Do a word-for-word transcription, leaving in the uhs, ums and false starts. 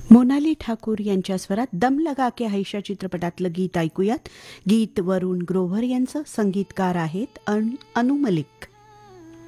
मोनाली ठाकूर यांच्या स्वरात दम लगा के हैशा चित्रपटातलं गीत ऐकूयात. गीत वरुण ग्रोव्हर यांचं, संगीतकार आहेत अन- अनु मलिक.